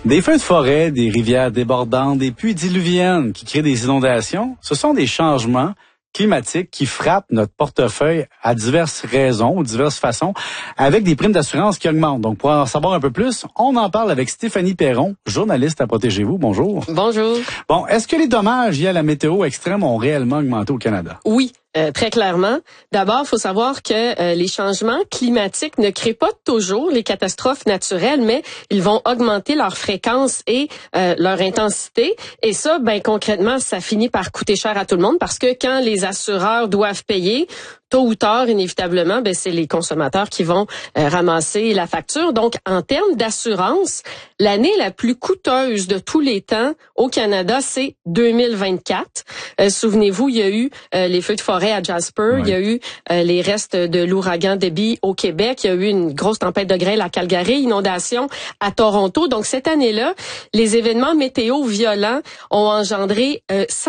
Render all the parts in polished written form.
Des feux de forêt, des rivières débordantes, des pluies diluviennes qui créent des inondations, ce sont des changements climatiques qui frappent notre portefeuille à diverses raisons ou diverses façons, avec des primes d'assurance qui augmentent. Donc, pour en savoir un peu plus, on en parle avec Stéphanie Perron, journaliste à Protégez-vous. Bonjour. Bonjour. Bon, est-ce que les dommages liés à la météo extrême ont réellement augmenté au Canada? Oui. Très clairement. D'abord, il faut savoir que les changements climatiques ne créent pas toujours les catastrophes naturelles, mais ils vont augmenter leur fréquence et leur intensité. Et ça, concrètement, ça finit par coûter cher à tout le monde parce que quand les assureurs doivent payer, tôt ou tard, inévitablement, c'est les consommateurs qui vont ramasser la facture. Donc, en termes d'assurance, l'année la plus coûteuse de tous les temps au Canada, c'est 2024. Souvenez-vous, il y a eu les feux de forêt à Jasper, il y a eu les restes de l'ouragan Debby au Québec, il y a eu une grosse tempête de grêle à Calgary, inondation à Toronto. Donc, cette année-là, les événements météo violents ont engendré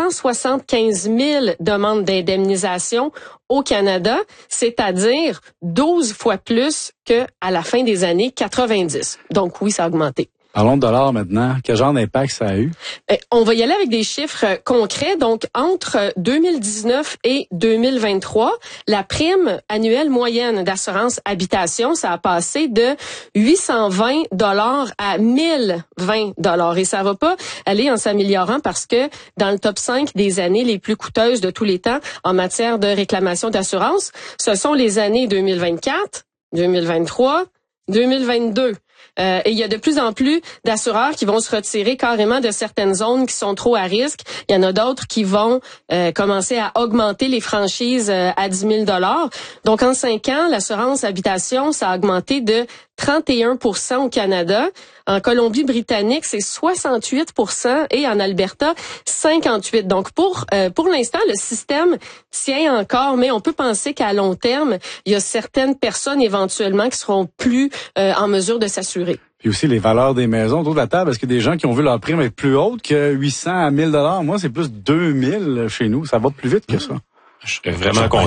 175 000 demandes d'indemnisation au Canada, c'est-à-dire 12 fois plus qu'à la fin des années 90. Donc oui, ça a augmenté. Parlons de dollars maintenant. Quel genre d'impact ça a eu? On va y aller avec des chiffres concrets. Donc, entre 2019 et 2023, la prime annuelle moyenne d'assurance habitation, ça a passé de 820 $ à 1020 $. Et ça va pas aller en s'améliorant parce que dans le top 5 des années les plus coûteuses de tous les temps en matière de réclamation d'assurance, ce sont les années 2024, 2023, 2022. Et il y a de plus en plus d'assureurs qui vont se retirer carrément de certaines zones qui sont trop à risque. Il y en a d'autres qui vont commencer à augmenter les franchises à 10 000 $. Donc, en 5 ans, l'assurance habitation, ça a augmenté de 31 % au Canada. En Colombie-Britannique, c'est 68 % et en Alberta, 58 %. Donc, pour l'instant, le système tient encore, mais on peut penser qu'à long terme, il y a certaines personnes éventuellement qui seront plus en mesure de s'assurer. Puis aussi les valeurs des maisons autour de la table. Est-ce qu'il y a des gens qui ont vu leur prime être plus haute que 800 à 1000 $? Moi, c'est plus 2000 chez nous. Ça va plus vite que ça. Je serais vraiment content.